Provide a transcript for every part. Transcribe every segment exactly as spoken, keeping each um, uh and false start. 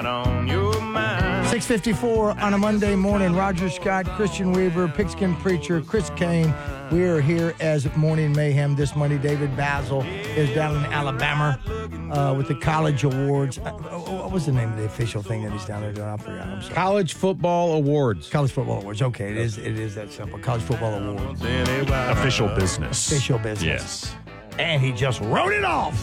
got on your mind. six fifty-four on a Monday morning. Roger Scott, Christian Weaver, Pigskin Preacher, Chris Kane. We are here as Morning Mayhem this Monday. David Basil is down in Alabama uh, with the College Awards. Uh, what was the name of the official thing that he's down there doing? I forgot. I'm sorry. College Football Awards. College Football Awards. Okay, it is. It is that simple. College Football Awards. Official business. Official business. Yes. And he just wrote it off.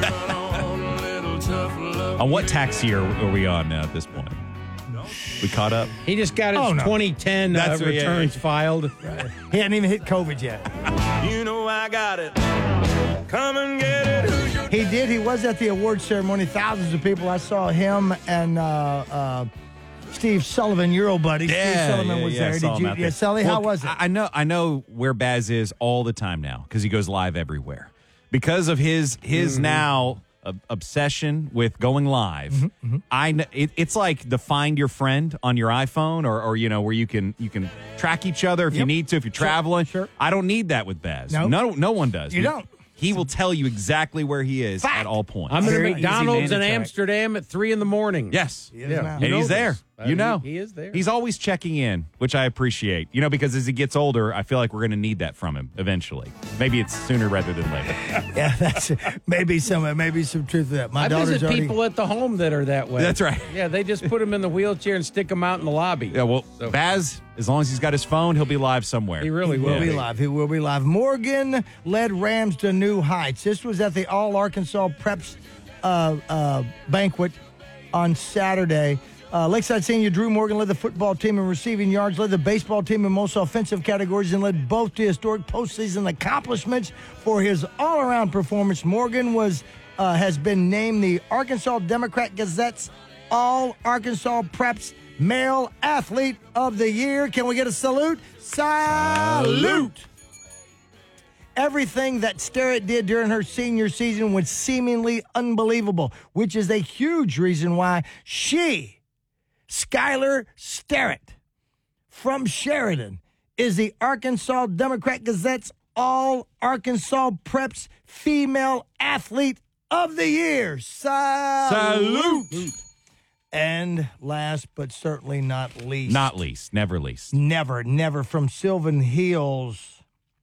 On what tax year are we on now at this point? We caught up? He just got his Oh, no. twenty ten uh, That's what- yeah, returns filed. He hadn't even hit COVID yet. You know I got it. Come and get it. Who's your He did. He was at the award ceremony. Thousands of people. I saw him and uh, uh, Steve Sullivan, your old buddy. Steve Sullivan yeah, was yeah, there. I Did saw him you? out Yeah, there. Sully, how Look, was it? I I know I know where Baz is all the time now because he goes live everywhere. Because of his his Mm-hmm. now uh, obsession with going live, Mm-hmm, I kn- it, it's like the Find Your Friend on your iPhone, or or you know where you can you can track each other if you Yep. need to if you're Sure, traveling. sure. I don't need that with Baz. No. no, no one does. You We- don't. He will tell you exactly where he is Fact. at all points. I'm in a Very easy McDonald's man in to track. Amsterdam at three in the morning. Yes. He is Yeah. now. You And know he's there. this. Uh, You know. he- he is there. He's always checking in, which I appreciate. You know, because as he gets older, I feel like we're going to need that from him eventually. Maybe it's sooner rather than later. Yeah, that's maybe some maybe some truth to that. My I daughter's visit already. people at the home that are that way. That's right. Yeah, they just put him in the wheelchair and stick him out in the lobby. Yeah, well, So- Baz, as long as he's got his phone, he'll be live somewhere. He really He will will be be. live. He will be live. Morgan led Rams to new heights. This was at the All Arkansas Preps uh, uh, banquet on Saturday. Uh, Lakeside Senior Drew Morgan led the football team in receiving yards, led the baseball team in most offensive categories, and led both to historic postseason accomplishments for his all-around performance. Morgan was uh, has been named the Arkansas Democrat Gazette's All Arkansas Preps Male Athlete of the Year. Can we get a salute? Salute! Everything that Sterrett did during her senior season was seemingly unbelievable, which is a huge reason why she, Skylar Sterrett, from Sheridan, is the Arkansas Democrat Gazette's All Arkansas Preps Female Athlete of the Year. Salute! Salute! And last but certainly not least. Not least. Never least. Never, never from Sylvan Hills.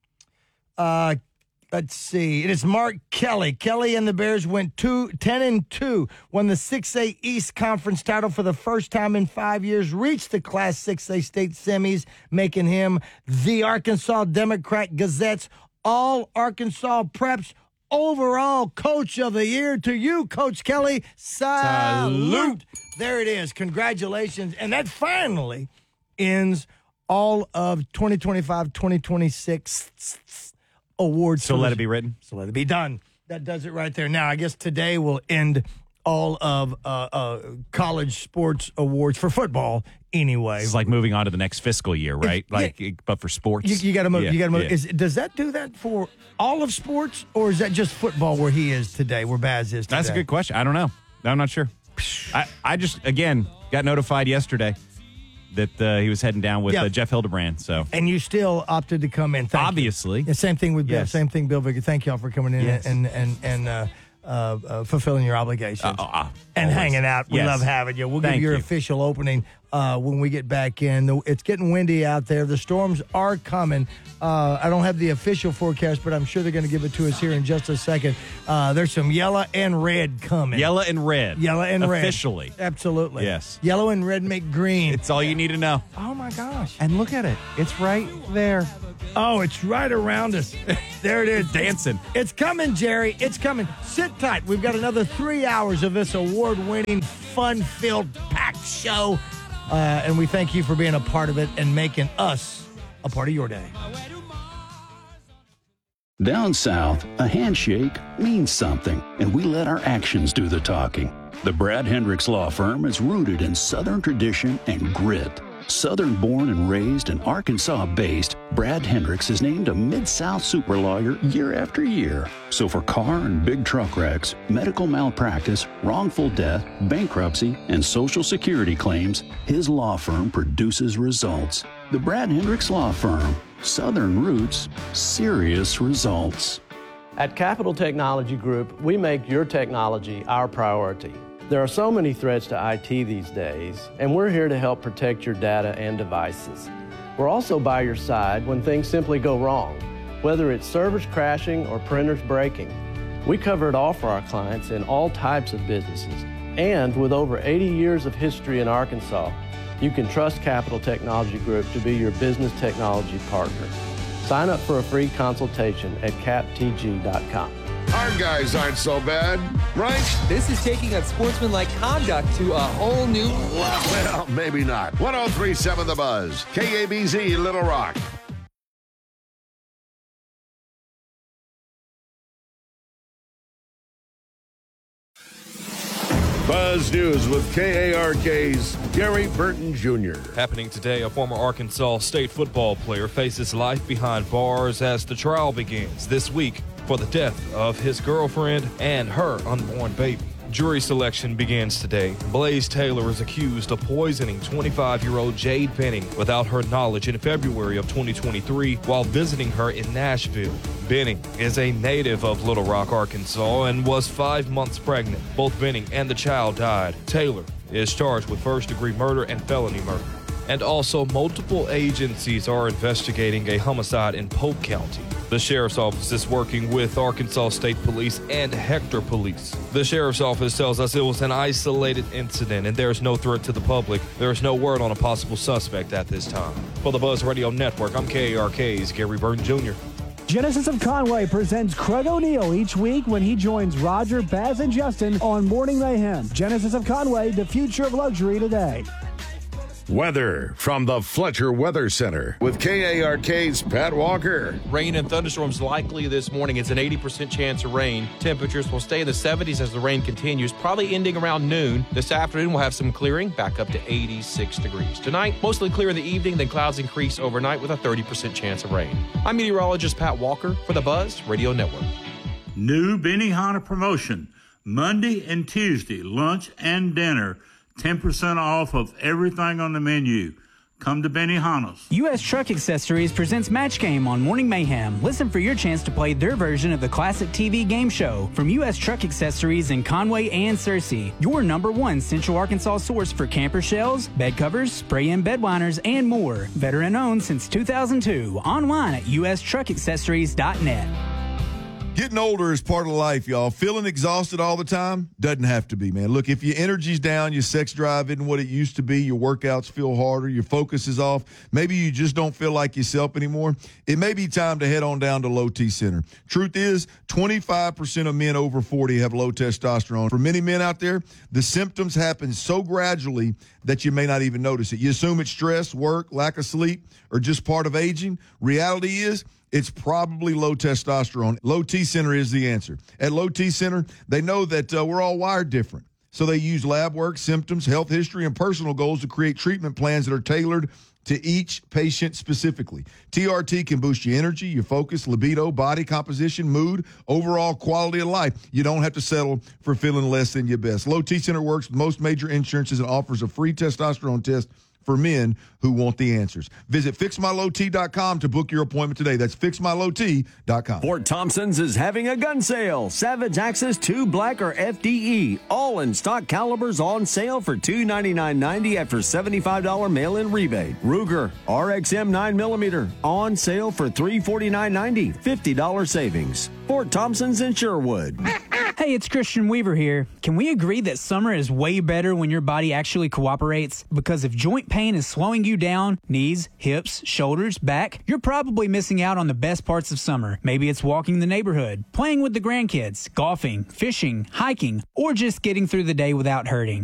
Uh, let's see. It is Mark Kelly. Kelly and the Bears went two, ten and two, won the six A East Conference title for the first time in five years, reached the Class six A state semis, making him the Arkansas Democrat Gazette's All Arkansas Preps Overall Coach of the Year. To you, Coach Kelly, salute. Salute. There it is. Congratulations. And that finally ends all of twenty twenty-five twenty twenty-six awards. So let it be written. So let it be done. That does it right there. Now, I guess today will end all of uh, uh, college sports awards for football anyway. It's like moving on to the next fiscal year, right? yeah. Like, but for sports. You, you got to move. Yeah, you got to move. yeah. Is, does that do that for all of sports, or is that just football where he is today, where Baz is today? That's a good question. I don't know. I'm not sure. I, I just, again, got notified yesterday that uh, he was heading down with Yeah. uh, Jeff Hildebrand. So And you still opted to come in. Thank you. obviously, Yeah, same thing with Bill. Yes. Same thing, Bill Vickers. Thank y'all for coming in Yes. and and and uh, uh, uh, fulfilling your obligations Uh, uh, and always. hanging out. We Yes. love having you. We'll give Thank you your you. official opening uh, when we get back in. The- It's getting windy out there. The storms are coming. Uh, I don't have the official forecast, but I'm sure they're going to give it to us here in just a second. Uh, there's some yellow and red coming. yellow and red. Yellow and red. Officially. Absolutely. Yes. Yellow and red make green. It's all you need to know. oh, my gosh. And look at it. It's right there. Oh, it's right around us. There it is. Dancing. It's coming, Jerry. It's coming. Sit tight. We've got another three hours of this award-winning, fun-filled, packed show. Uh, and we thank you for being a part of it and making us a part of your day. Down south, a handshake means something, and we let our actions do the talking. The Brad Hendricks Law Firm is rooted in Southern tradition and grit. Southern-born and raised and Arkansas-based, Brad Hendricks is named a Mid-South super lawyer year after year. So for car and big truck wrecks, medical malpractice, wrongful death, bankruptcy, and Social Security claims, his law firm produces results. The Brad Hendricks Law Firm. Southern roots, serious results. At Capital Technology Group, we make your technology our priority. There are so many threats to I T these days, and we're here to help protect your data and devices. We're also by your side when things simply go wrong, whether it's servers crashing or printers breaking. We cover it all for our clients in all types of businesses. And with over eighty years of history in Arkansas, you can trust Capital Technology Group to be your business technology partner. Sign up for a free consultation at cap t g dot com. Our guys aren't so bad, right? This is taking unsportsmanlike conduct to a whole new level. Well, maybe not. one oh three point seven The Buzz, K A B Z, Little Rock. Buzz News with K A R K's Gary Burton Junior Happening today, a former Arkansas State football player faces life behind bars as the trial begins this week for the death of his girlfriend and her unborn baby. Jury selection begins today. Blaze Taylor is accused of poisoning twenty-five-year-old Jade Benning without her knowledge in February of twenty twenty-three while visiting her in Nashville. Benning is a native of Little Rock, Arkansas, and was five months pregnant. Both Benning and the child died. Taylor is charged with first-degree murder and felony murder. And also, multiple agencies are investigating a homicide in Polk County. The Sheriff's Office is working with Arkansas State Police and Hector Police. The Sheriff's Office tells us it was an isolated incident and there is no threat to the public. There is no word on a possible suspect at this time. For the Buzz Radio Network, I'm K A R K's Gary Burton Junior Genesis of Conway presents Craig O'Neill each week when he joins Roger, Baz, and Justin on Morning Mayhem. Genesis of Conway, the future of luxury today. Weather from the Fletcher Weather Center with K A R K's Pat Walker. Rain and thunderstorms likely this morning. It's an eighty percent chance of rain. Temperatures will stay in the seventies as the rain continues, probably ending around noon. This afternoon, we'll have some clearing, back up to eighty-six degrees. Tonight, mostly clear in the evening, then clouds increase overnight with a thirty percent chance of rain. I'm meteorologist Pat Walker for the Buzz Radio Network. New Benihana promotion, Monday and Tuesday, lunch and dinner. ten percent off of everything on the menu. Come to Benihana's. U S Truck Accessories presents Match Game on Morning Mayhem. Listen for your chance to play their version of the classic T V game show from U S Truck Accessories in Conway and Searcy. Your number one Central Arkansas source for camper shells, bed covers, spray-in bed liners, and more. Veteran owned since two thousand two. Online at u s truck accessories dot net. Getting older is part of life, y'all. Feeling exhausted all the time? Doesn't have to be, man. Look, if your energy's down, your sex drive isn't what it used to be, your workouts feel harder, your focus is off, maybe you just don't feel like yourself anymore, it may be time to head on down to Low T Center. Truth is, twenty-five percent of men over forty have low testosterone. For many men out there, the symptoms happen so gradually that you may not even notice it. You assume it's stress, work, lack of sleep, or just part of aging. Reality is, it's probably low testosterone. Low T Center is the answer. At Low T Center, they know that uh, we're all wired different. So they use lab work, symptoms, health history, and personal goals to create treatment plans that are tailored to each patient specifically. T R T can boost your energy, your focus, libido, body composition, mood, overall quality of life. You don't have to settle for feeling less than your best. Low T Center works with most major insurances and offers a free testosterone test for men who want the answers. Visit fix my low t dot com to book your appointment today. That's fix my low t dot com. Fort Thompson's is having a gun sale. Savage Axis two Black or F D E. All in stock calibers on sale for two hundred ninety-nine ninety after seventy-five dollars mail-in rebate. Ruger R X M nine millimeter on sale for three hundred forty-nine ninety. fifty dollars savings. Fort Thompson's in Sherwood. Hey, it's Christian Weaver here. Can we agree that summer is way better when your body actually cooperates? Because if joint pain is slowing you down, knees, hips, shoulders, back, you're probably missing out on the best parts of summer. Maybe it's walking the neighborhood, playing with the grandkids, golfing, fishing, hiking, or just getting through the day without hurting.